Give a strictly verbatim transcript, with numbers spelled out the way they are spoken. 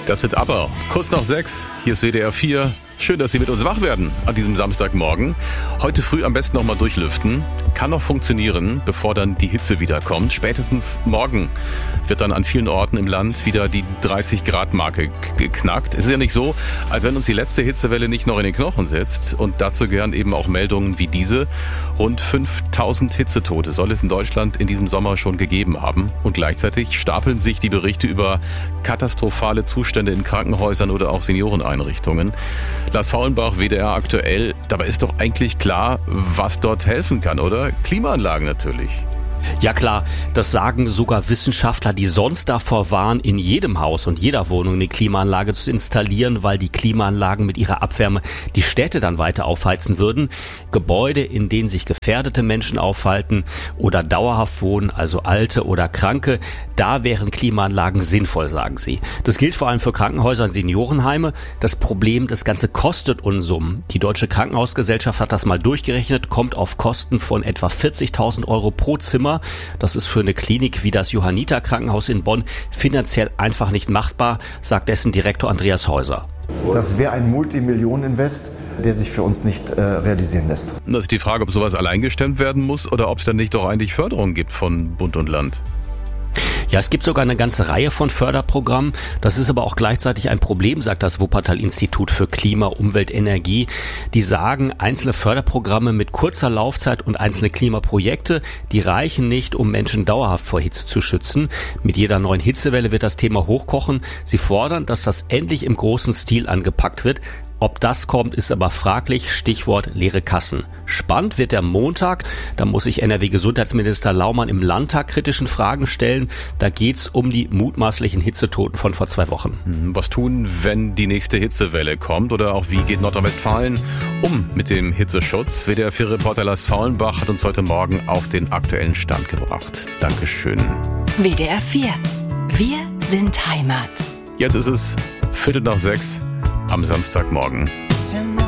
Das sind aber kurz nach sechs. Hier ist W D R vier. Schön, dass Sie mit uns wach werden an diesem Samstagmorgen. Heute früh am besten noch mal durchlüften. Kann noch funktionieren, bevor dann die Hitze wieder kommt. Spätestens morgen wird dann an vielen Orten im Land wieder die dreißig Grad Marke geknackt. Es ist ja nicht so, als wenn uns die letzte Hitzewelle nicht noch in den Knochen sitzt. Und dazu gehören eben auch Meldungen wie diese. Rund fünftausend Hitzetote soll es in Deutschland in diesem Sommer schon gegeben haben. Und gleichzeitig stapeln sich die Berichte über katastrophale Zustände in Krankenhäusern oder auch Senioreneinrichtungen. Lars Faulenbach, W D R aktuell. Dabei ist doch eigentlich klar, was dort helfen kann, oder? Klimaanlagen natürlich. Ja klar, das sagen sogar Wissenschaftler, die sonst davor warnen, in jedem Haus und jeder Wohnung eine Klimaanlage zu installieren, weil die Klimaanlagen mit ihrer Abwärme die Städte dann weiter aufheizen würden. Gebäude, in denen sich gefährdete Menschen aufhalten oder dauerhaft wohnen, also Alte oder Kranke, da wären Klimaanlagen sinnvoll, sagen sie. Das gilt vor allem für Krankenhäuser und Seniorenheime. Das Problem, das Ganze kostet Unsummen. Die Deutsche Krankenhausgesellschaft hat das mal durchgerechnet, kommt auf Kosten von etwa vierzigtausend Euro pro Zimmer. Das ist für eine Klinik wie das Johanniter-Krankenhaus in Bonn finanziell einfach nicht machbar, sagt dessen Direktor Andreas Häuser. Das wäre ein Multimillionen-Invest, der sich für uns nicht äh, realisieren lässt. Das ist die Frage, ob sowas allein gestemmt werden muss oder ob es dann nicht doch eigentlich Förderung gibt von Bund und Land. Ja, es gibt sogar eine ganze Reihe von Förderprogrammen. Das ist aber auch gleichzeitig ein Problem, sagt das Wuppertal-Institut für Klima, Umwelt, Energie. Die sagen, einzelne Förderprogramme mit kurzer Laufzeit und einzelne Klimaprojekte, die reichen nicht, um Menschen dauerhaft vor Hitze zu schützen. Mit jeder neuen Hitzewelle wird das Thema hochkochen. Sie fordern, dass das endlich im großen Stil angepackt wird. Ob das kommt, ist aber fraglich. Stichwort leere Kassen. Spannend wird der Montag. Da muss sich N R W-Gesundheitsminister Laumann im Landtag kritischen Fragen stellen. Da geht's um die mutmaßlichen Hitzetoten von vor zwei Wochen. Was tun, wenn die nächste Hitzewelle kommt? Oder auch wie geht Nordrhein-Westfalen um mit dem Hitzeschutz? W D R vier-Reporter Lars Faulenbach hat uns heute Morgen auf den aktuellen Stand gebracht. Dankeschön. W D R vier. Wir sind Heimat. Jetzt ist es Viertel nach sechs am Samstagmorgen.